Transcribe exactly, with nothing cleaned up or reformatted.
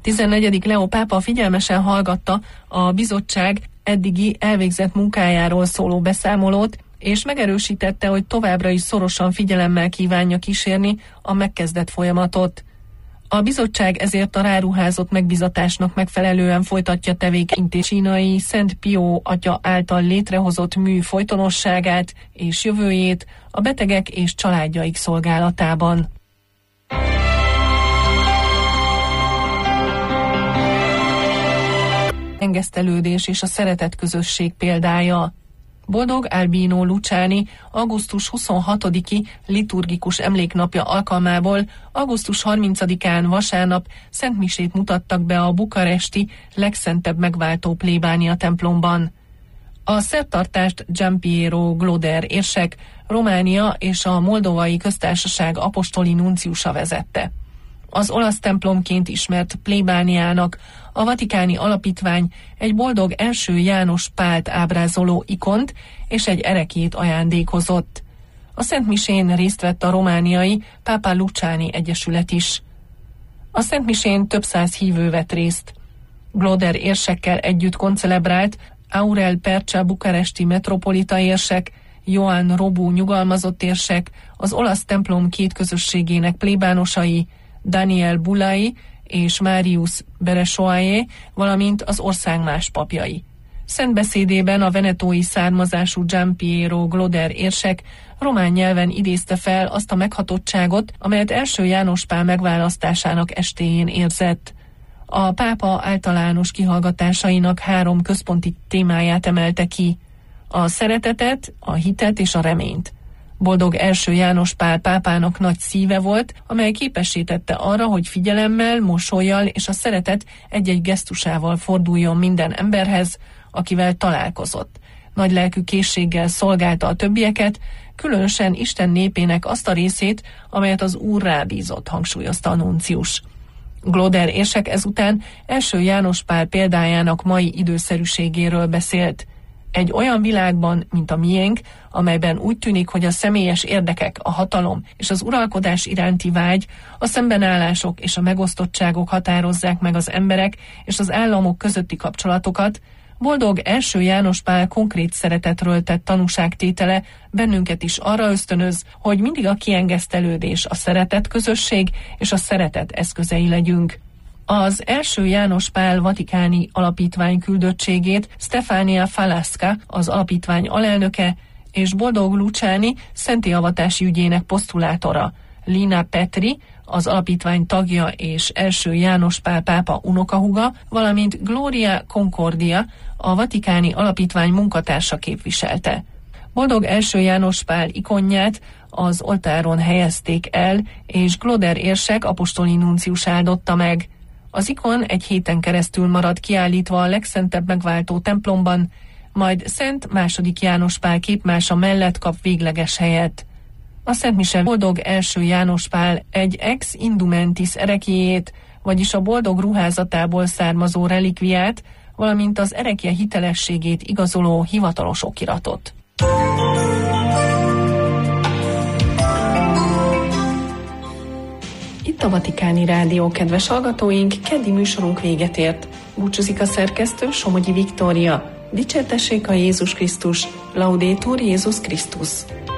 tizennegyedik Leó pápa figyelmesen hallgatta a bizottság eddigi elvégzett munkájáról szóló beszámolót, és megerősítette, hogy továbbra is szorosan figyelemmel kívánja kísérni a megkezdett folyamatot. A bizottság ezért a ráruházott megbízatásnak megfelelően folytatja tevékenységét kínai Szent Pió atya által létrehozott mű folytonosságát és jövőjét a betegek és családjaik szolgálatában. Engesztelődés és a szeretet közösség példája. Boldog Albino Luciani augusztus huszonhatodiki liturgikus emléknapja alkalmából augusztus harmincadikán vasárnap szentmisét mutattak be a bukaresti legszentebb megváltó plébánia templomban. A szertartást Giampiero Gloder érsek, Románia és a Moldovai Köztársaság apostoli nunciusa vezette. Az olasz templomként ismert plébániának a vatikáni alapítvány egy boldog első János Pált ábrázoló ikont és egy ereklyét ajándékozott. A szentmisén részt vett a romániai Papa Luciani Egyesület is. A szentmisén több száz hívő vett részt. Gloder érsekkel együtt koncelebrált Aurel Percsa bukaresti metropolita érsek, Ioan Robu nyugalmazott érsek, az olasz templom két közösségének plébánosai, Daniel Bulai és Marius Beresoaé, valamint az ország más papjai. Szent beszédében a venetói származású Giampiero Gloder érsek román nyelven idézte fel azt a meghatottságot, amelyet első János Pál megválasztásának estéjén érzett. A pápa általános kihallgatásainak három központi témáját emelte ki: a szeretetet, a hitet és a reményt. Boldog első János Pál pápának nagy szíve volt, amely képessé tette arra, hogy figyelemmel, mosollyal és a szeretet egy-egy gesztusával forduljon minden emberhez, akivel találkozott. Nagy lelkű készséggel szolgálta a többieket, különösen Isten népének azt a részét, amelyet az Úr rábízott, hangsúlyozta a nuncius. Gloder érsek ezután első János Pál példájának mai időszerűségéről beszélt. Egy olyan világban, mint a miénk, amelyben úgy tűnik, hogy a személyes érdekek, a hatalom és az uralkodás iránti vágy, a szembenállások és a megosztottságok határozzák meg az emberek és az államok közötti kapcsolatokat, boldog első János Pál konkrét szeretetről tett tanúságtétele bennünket is arra ösztönöz, hogy mindig a kiengesztelődés, a szeretet közösség és a szeretet eszközei legyünk. Az első János Pál vatikáni alapítvány küldöttségét Stefania Falasca, az alapítvány alelnöke, és Boldog Luciani szentélyavatási ügyének posztulátora, Lina Petri, az alapítvány tagja és első János Pál pápa unokahúga, valamint Gloria Concordia, a vatikáni alapítvány munkatársa képviselte. Boldog első János Pál ikonját az oltáron helyezték el, és Gloder érsek apostoli nuncius áldotta meg. Az ikon egy héten keresztül marad kiállítva a legszentebb megváltó templomban, majd Szent második János Pál képmása mellett kap végleges helyet. A Szent Mise boldog első János Pál egy ex indumentis ereklyéjét, vagyis a boldog ruházatából származó relikviát, valamint az erekje hitelességét igazoló hivatalos okiratot. Itt a Vatikáni Rádió, kedves hallgatóink, keddi műsorunk véget ért. Búcsúzik a szerkesztő, Somogyi Viktória. Dicsértessék a Jézus Krisztus, Laudetur Jézus Krisztus.